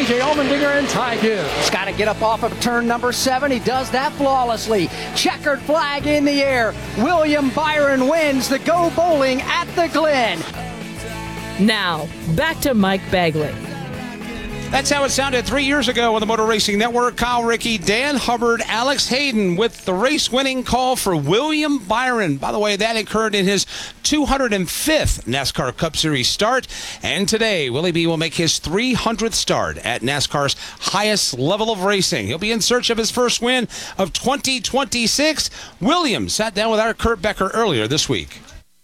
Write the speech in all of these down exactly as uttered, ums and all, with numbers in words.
A J Allmendinger and Ty Gibbs. He's got to get up off of turn number seven. He does that flawlessly. Checkered flag in the air. William Byron wins the Go Bowling at the Glen. Now, back to Mike Bagley. That's how it sounded three years ago on the Motor Racing Network. Kyle Rickey, Dan Hubbard, Alex Hayden with the race-winning call for William Byron. By the way, that occurred in his two hundred fifth NASCAR Cup Series start. And today, Willie B will make his three hundredth start at NASCAR's highest level of racing. He'll be in search of his first win of twenty twenty-six. William sat down with our Kurt Becker earlier this week.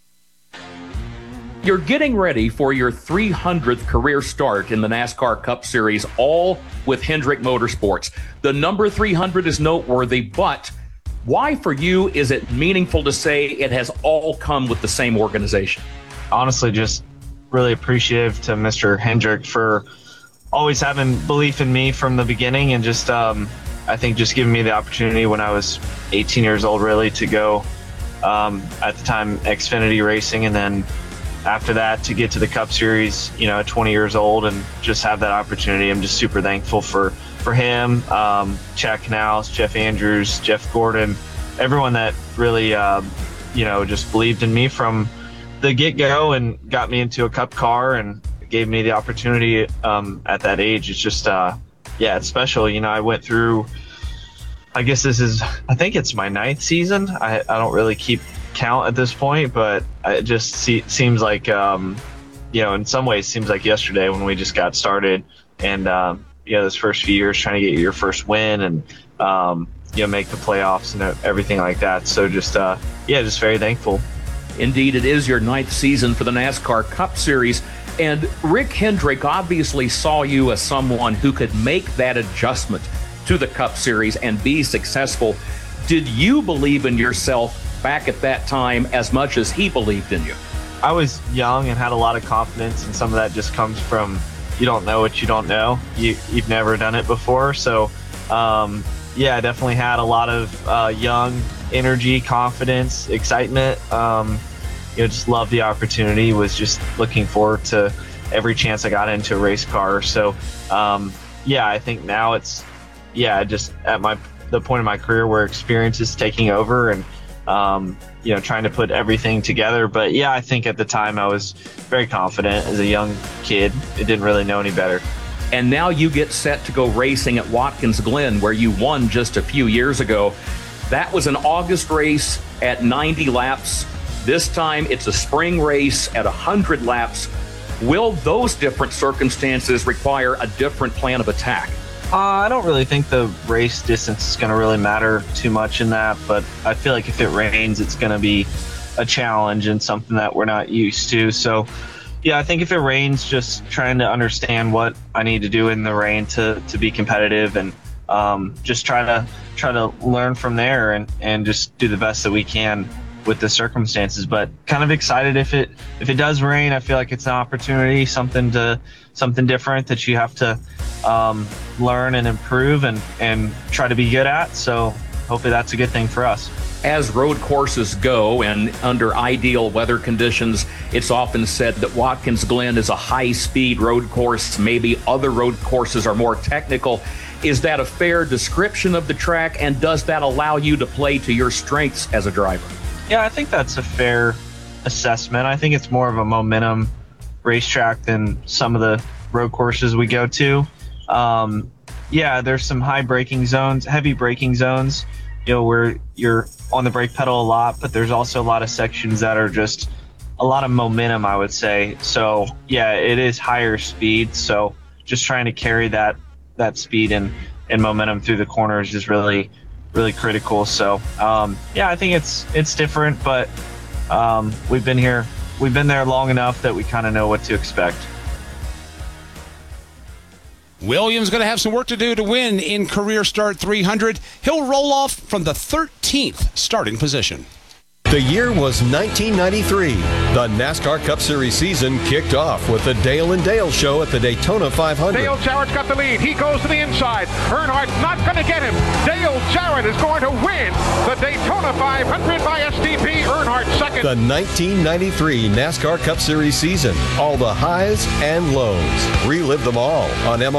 You're getting ready for your three hundredth career start in the NASCAR Cup Series, all with Hendrick Motorsports. The number three hundred is noteworthy, but why for you is it meaningful to say it has all come with the same organization? Honestly, just really appreciative to Mister Hendrick for always having belief in me from the beginning, and just um, I think just giving me the opportunity when I was eighteen years old, really, to go um, at the time Xfinity Racing, and then after that to get to the Cup Series, you know, at twenty years old, and just have that opportunity. I'm just super thankful for, for him, um, Chad Canals, Jeff Andrews, Jeff Gordon, everyone that really, uh, you know, just believed in me from the get-go and got me into a Cup car and gave me the opportunity um, at that age. It's just, uh, yeah, it's special. You know, I went through, I guess this is, I think it's my ninth season. I, I don't really keep count at this point, but it just see, seems like um you know in some ways seems like yesterday when we just got started, and um you know those first few years trying to get your first win and um you know make the playoffs and everything like that. So just uh yeah just very thankful. Indeed, it is your ninth season for the NASCAR Cup Series, and Rick Hendrick obviously saw you as someone who could make that adjustment to the Cup Series and be successful. Did you believe in yourself back at that time as much as he believed in you? I was young and had a lot of confidence, and some of that just comes from you don't know what you don't know. You, you've never done it before. So, um, yeah, I definitely had a lot of uh, young energy, confidence, excitement. Um, you know, just loved the opportunity, was just looking forward to every chance I got into a race car. So, um, yeah, I think now it's, yeah, just at my the point in my career where experience is taking over, and Um, you know, trying to put everything together. But yeah, I think at the time I was very confident as a young kid. I didn't really know any better. And now you get set to go racing at Watkins Glen, where you won just a few years ago. That was an August race at ninety laps. This time it's a spring race at one hundred laps. Will those different circumstances require a different plan of attack? Uh, I don't really think the race distance is going to really matter too much in that, but I feel like if it rains, it's going to be a challenge and something that we're not used to. So, yeah, I think if it rains, just trying to understand what I need to do in the rain to, to be competitive, and um, just try to try to learn from there, and, and just do the best that we can with the circumstances. But kind of excited if it if it does rain. I feel like it's an opportunity, something to something different that you have to um, learn and improve and and try to be good at. So hopefully that's a good thing for us. As road courses go, and under ideal weather conditions, it's often said that Watkins Glen is a high-speed road course. Maybe other road courses are more technical. Is that a fair description of the track, and does that allow you to play to your strengths as a driver? Yeah, I think that's a fair assessment. I think it's more of a momentum racetrack than some of the road courses we go to. Um, yeah, there's some high braking zones, heavy braking zones, you know, where you're on the brake pedal a lot, but there's also a lot of sections that are just a lot of momentum, I would say. So yeah, it is higher speed. So just trying to carry that that speed and, and momentum through the corners is really, really critical. So um, yeah, I think it's it's different, but um, we've been here, we've been there long enough that we kind of know what to expect. Williams going to have some work to do to win in Career Start three hundred. He'll roll off from the thirteenth starting position. The year was nineteen ninety-three. The NASCAR Cup Series season kicked off with the Dale and Dale Show at the Daytona five hundred. Dale Jarrett's got the lead. He goes to the inside. Earnhardt's not going to get him. Dale Jarrett is going to win the Daytona five hundred by S T P. Earnhardt second. The nineteen ninety-three NASCAR Cup Series season. All the highs and lows. Relive them all on M.